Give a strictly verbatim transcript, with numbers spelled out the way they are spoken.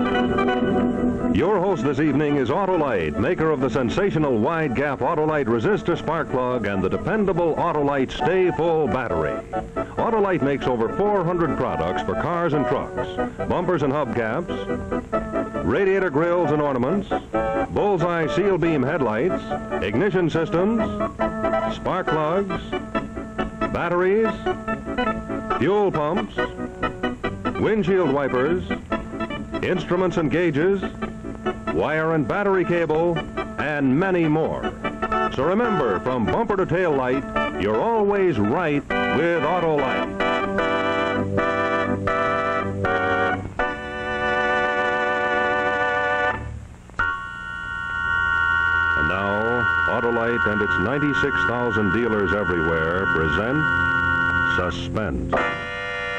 Your host this evening is Autolite, maker of the sensational wide-gap Autolite resistor spark plug and the dependable Autolite Stay Full battery. Autolite makes over four hundred products for cars and trucks, bumpers and hubcaps, radiator grills and ornaments, bullseye seal beam headlights, ignition systems, spark plugs, batteries, fuel pumps, windshield wipers, instruments and gauges, wire and battery cable, and many more. So remember, from bumper to tail light, you're always right with Autolite. And now, Autolite and its ninety-six thousand dealers everywhere present Suspense.